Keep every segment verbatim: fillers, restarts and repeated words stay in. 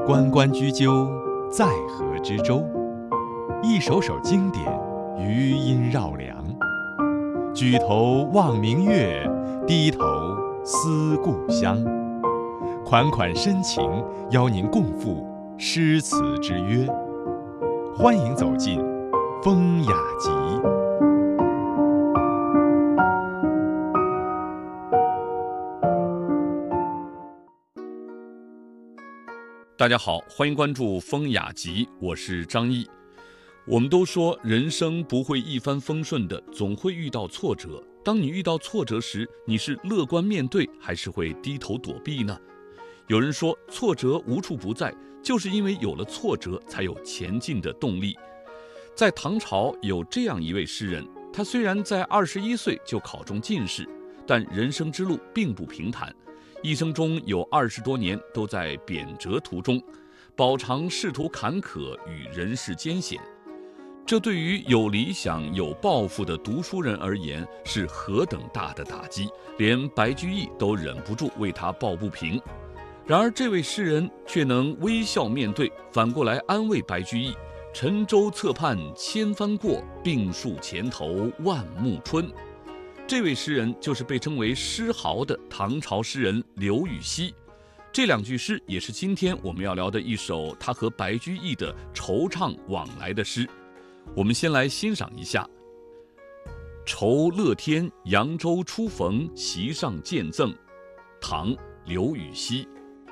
关关雎鸠，在河之洲。一首首经典，余音绕梁。举头望明月，低头思故乡。款款深情，邀您共赴诗词之约。欢迎走进风雅集。 大家好，欢迎关注风雅集，我是张毅。我们都说人生不会一帆风顺的，总会遇到挫折。当你遇到挫折时，你是乐观面对，还是会低头躲避呢？有人说挫折无处不在，就是因为有了挫折，才有前进的动力。在唐朝有这样一位诗人，他虽然在二十一岁就考中进士，但人生之路并不平坦。一生中有二十多年都在贬谪途中，饱尝仕途坎坷与人世艰险。这对于有理想有抱负的读书人而言是何等大的打击，连白居易都忍不住为他抱不平。然而这位诗人却能微笑面对，反过来安慰白居易：沉舟侧畔千帆过，病树前头万木春。这位诗人就是被称为诗豪的唐朝诗人刘禹锡。这两句诗也是今天我们要聊的一首他和白居易的惆怅往来的诗。我们先来欣赏一下。酬乐天扬州初逢席上见赠，唐·刘禹锡。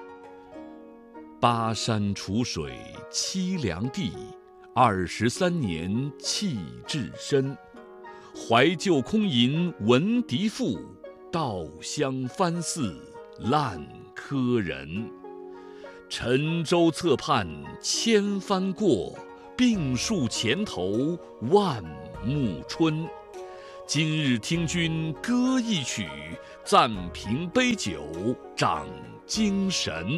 巴山楚水凄凉地，二十三年弃置身。怀旧空吟闻笛赋，稻香翻似烂柯人。沉舟侧畔千帆过，病树前头万木春。今日听君歌一曲，暂凭杯酒长精神。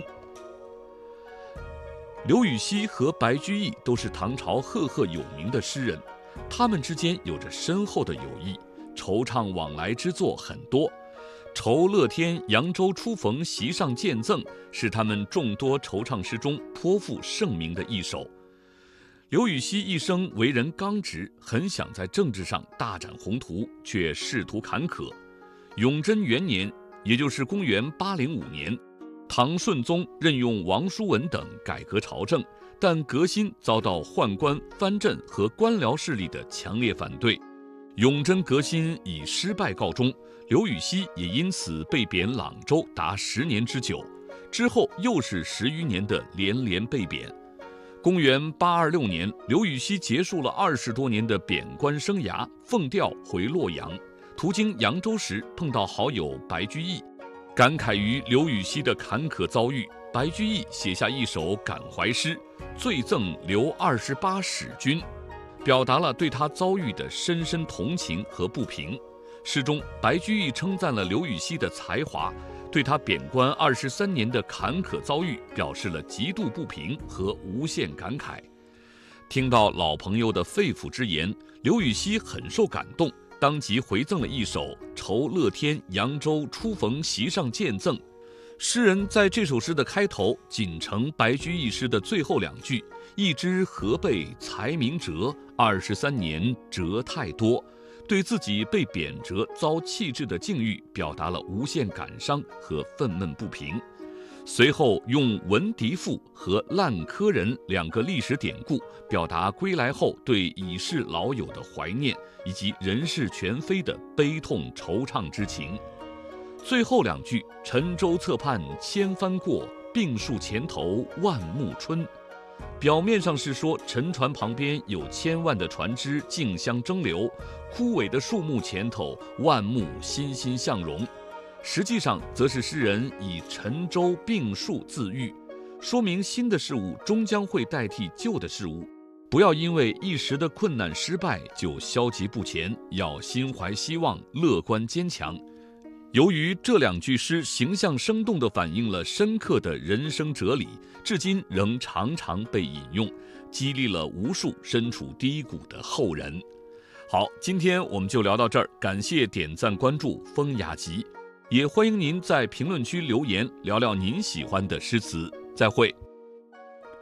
刘禹锡和白居易都是唐朝赫赫有名的诗人，他们之间有着深厚的友谊，惆怅往来之作很多。酬乐天扬州初逢席上见赠是他们众多惆怅诗中颇负盛名的一首。刘禹锡一生为人刚直，很想在政治上大展宏图，却仕途坎坷。永贞元年，也就是公元八零五年，唐顺宗任用王叔文等改革朝政，但革新遭到宦官、藩镇和官僚势力的强烈反对。永贞革新以失败告终，刘禹锡也因此被贬朗州达十年之久，之后又是十余年的连连被贬。公元八二六年，刘禹锡结束了二十多年的贬官生涯，奉调回洛阳。途经扬州时，碰到好友白居易，感慨于刘禹锡的坎坷遭遇，白居易写下一首感怀诗，醉赠刘二十八使君，表达了对他遭遇的深深同情和不平。诗中，白居易称赞了刘禹锡的才华，对他贬官二十三年的坎坷遭遇表示了极度不平和无限感慨。听到老朋友的肺腑之言，刘禹锡很受感动，当即回赠了一首《酬乐天扬州初逢席上见赠》。诗人在这首诗的开头仅承白居易诗的最后两句：一知河北才名折，二十三年折太多，对自己被贬谪遭弃置的境遇表达了无限感伤和愤懑不平。随后用闻笛赋和烂柯人两个历史典故，表达归来后对已逝老友的怀念，以及人事全非的悲痛惆怅之情。最后两句：沉舟侧畔千帆过，病树前头万木春。表面上是说沉船旁边有千万的船只竞相争流，枯萎的树木前头万木欣欣向荣。实际上则是诗人以沉舟病树自喻，说明新的事物终将会代替旧的事物，不要因为一时的困难失败就消极不前，要心怀希望，乐观坚强。由于这两句诗形象生动地反映了深刻的人生哲理，至今仍常常被引用，激励了无数身处低谷的后人。好，今天我们就聊到这儿，感谢点赞关注风雅集，也欢迎您在评论区留言聊聊您喜欢的诗词。再会。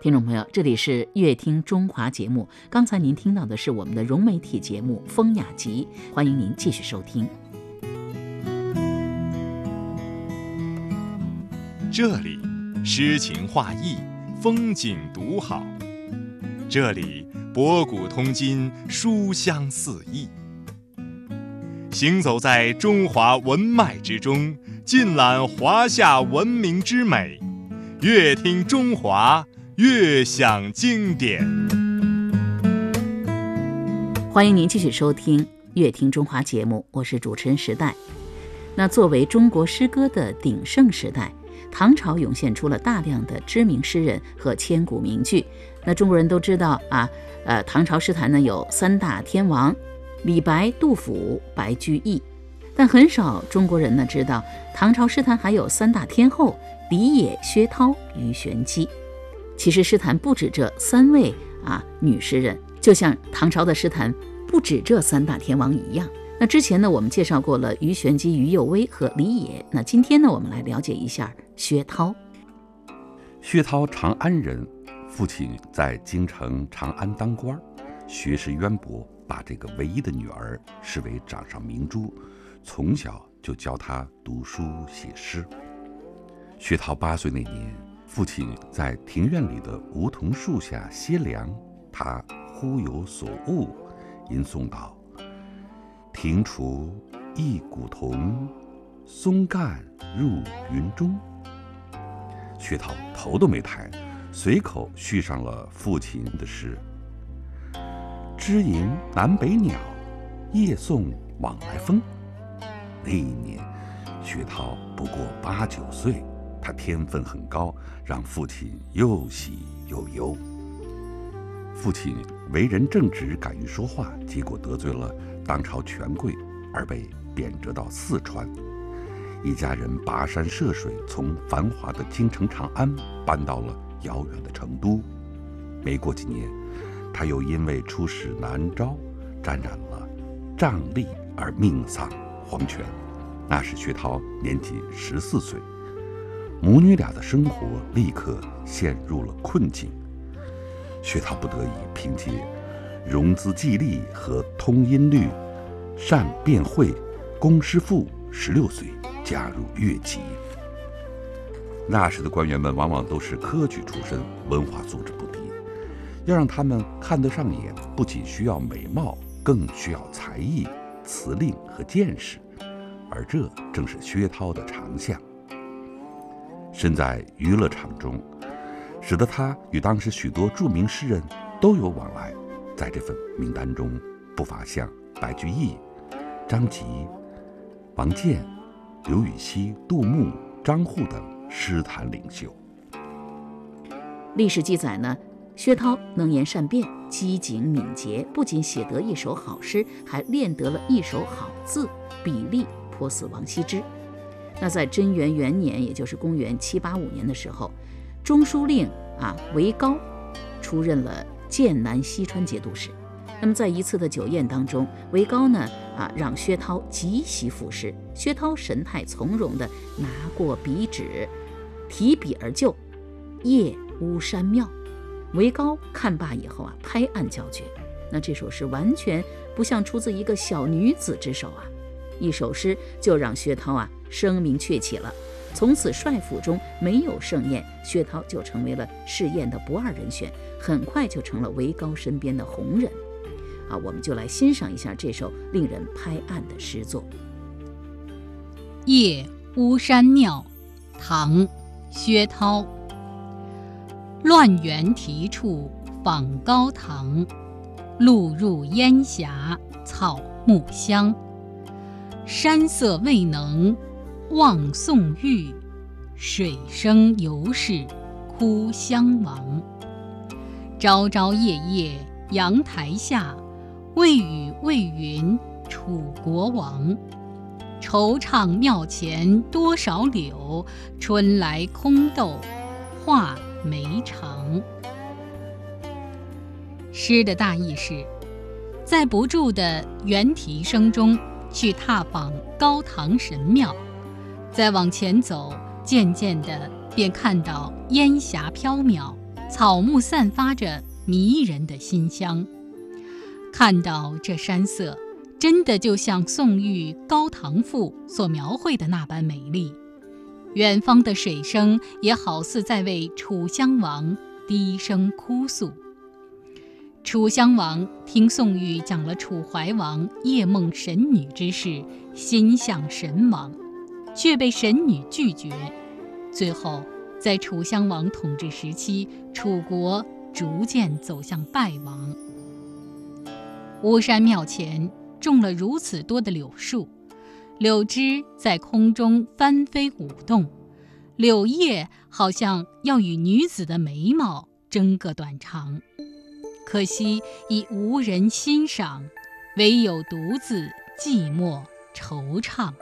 听众朋友，这里是乐听中华节目，刚才您听到的是我们的融媒体节目《风雅集》，欢迎您继续收听。 这里诗情画意，风景独好；这里博古通今，书香四溢。行走在中华文脉之中，尽览华夏文明之美，乐听中华，乐享经典。 欢迎您继续收听乐听中华节目，我是主持人时代。那作为中国诗歌的鼎盛时代，唐朝涌现出了大量的知名诗人和千古名句。那中国人都知道啊，呃，唐朝诗坛呢有三大天王，李白、杜甫、白居易。但很少中国人呢知道，唐朝诗坛还有三大天后，李野、薛涛、鱼玄机。其实诗坛不止这三位啊女诗人，就像唐朝的诗坛不止这三大天王一样。那之前呢，我们介绍过了鱼玄机、于右威和李野。那今天呢，我们来了解一下薛涛。 薛涛长安人，父亲在京城长安当官，学识渊博，把这个唯一的女儿视为掌上明珠，从小就教她读书写诗。薛涛八岁那年，父亲在庭院里的梧桐树下歇凉，他忽有所悟，吟诵道：庭除一古桐，松干入云中。薛涛头都没抬，随口续上了父亲的诗：知吟南北鸟，夜送往来风。那一年薛涛不过八九岁，他天分很高，让父亲又喜又忧。父亲为人正直，敢于说话，结果得罪了当朝权贵，而被贬谪到四川。一家人跋山涉水，从繁华的京城长安搬到了遥远的成都。没过几年，他又因为出使南诏，沾染了瘴痢而命丧黄泉。那时薛涛年仅十四岁，母女俩的生活立刻陷入了困境。薛涛不得已凭借融资记力和通音律，善辩会，公师傅，十六岁加入乐籍。那时的官员们往往都是科举出身，文化素质不低，要让他们看得上眼，不仅需要美貌，更需要才艺、辞令和见识，而这正是薛涛的长项。身在娱乐场中，使得他与当时许多著名诗人都有往来。在这份名单中，不乏像白居易、张籍、王建、刘禹锡、杜牧、张祜等诗坛领袖。 历史记载呢，薛涛能言善辩，机警敏捷，不仅写得一首好诗，还练得了一手好字，笔力颇似王羲之。那在贞元元年，也就是公元七八五年的时候，中书令啊韦高出任了剑南西川节度使。那么在一次的酒宴当中，韦高呢啊让薛涛即席赋诗，薛涛神态从容地拿过笔纸，提笔而就：夜巫山庙。韦高看罢以后啊，拍案叫绝。那这首诗完全不像出自一个小女子之手啊，一首诗就让薛涛啊声名鹊起了。从此帅府中没有盛宴，薛涛就成为了试宴的不二人选，很快就成了韦高身边的红人啊。我们就来欣赏一下这首令人拍案的诗作。 夜巫山庙，唐·薛涛。乱园题处访高堂，路入烟霞草木香。山色未能望宋玉，水声犹是哭襄王。朝朝夜夜阳台下，未雨未云楚国王。惆怅庙前多少柳，春来空斗画眉长。诗的大意是，在不住的猿啼声中去踏访高堂神庙，再往前走，渐渐地便看到烟霞缥缈， 草木散发着迷人的馨香。看到这山色，真的就像宋玉《高唐赋》所描绘的那般美丽。远方的水声也好似在为楚襄王低声哭诉。楚襄王听宋玉讲了楚怀王夜梦神女之事，心向神往，却被神女拒绝。最后在楚襄王统治时期，楚国逐渐走向败亡。巫山庙前种了如此多的柳树，柳枝在空中翻飞舞动，柳叶好像要与女子的眉毛争个短长，可惜已无人欣赏，唯有独自寂寞惆怅。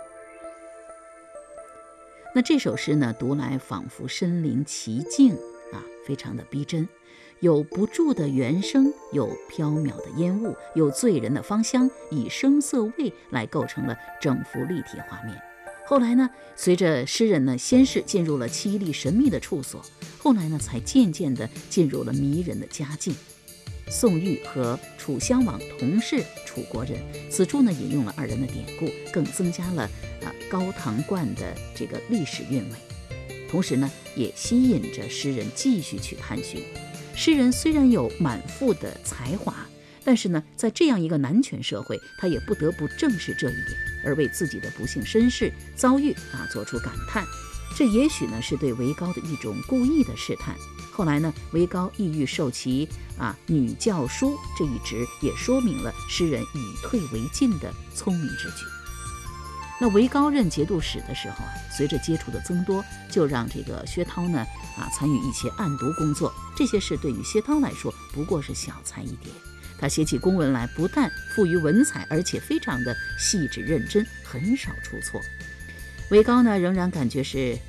那这首诗呢，读来仿佛身临其境啊，非常的逼真，有不住的原声，有飘渺的烟雾，有醉人的芳香，以声色味来构成了整幅立体画面。后来呢，随着诗人呢，先是进入了凄厉神秘的处所，后来呢，才渐渐地进入了迷人的佳境。宋玉和楚襄王同是楚国人，此处呢引用了二人的典故，更增加了啊高唐观的这个历史韵味。同时呢，也吸引着诗人继续去探寻。诗人虽然有满腹的才华，但是呢，在这样一个男权社会，他也不得不正视这一点，而为自己的不幸身世遭遇啊做出感叹。这也许呢是对韦高的一种故意的试探。后来呢，韦高意欲受其啊女教书这一职，也说明了诗人以退为进的聪明之举。那韦高任节度使的时候啊，随着接触的增多，就让这个薛涛呢啊参与一些案牍工作。这些事对于薛涛来说不过是小菜一碟。他写起公文来不但富于文采，而且非常的细致认真，很少出错。韦高呢仍然感觉是